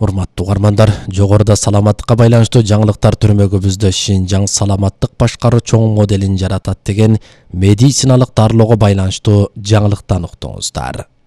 Урматтуу угармандар, жогоруда саламаттыкка байланыштуу жаңылыктар түрмөгүбүздө Шинжаң саламаттык башкаруу чоң моделин жаратат деген медициналык дарылоого байланыштуу жаңылыктан уктуңуздар.